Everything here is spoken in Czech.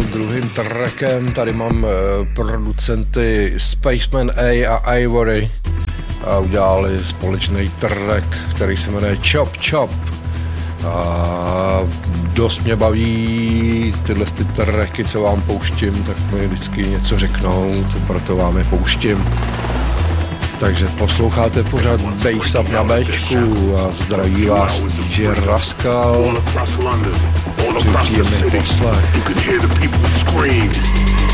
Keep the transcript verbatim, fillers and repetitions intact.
začal druhým trackem. Tady mám uh, producenty Spaceman A a Ivory a udělali společný track, který se jmenuje Chop Chop. A dost mě baví tyhle ty tracky, co vám pouštím, tak mi vždycky něco řeknou, proto vám je pouštím. Takže posloucháte pořád Bass Up na Bčku a zdraví vás D J Rascal. Příjemný poslech.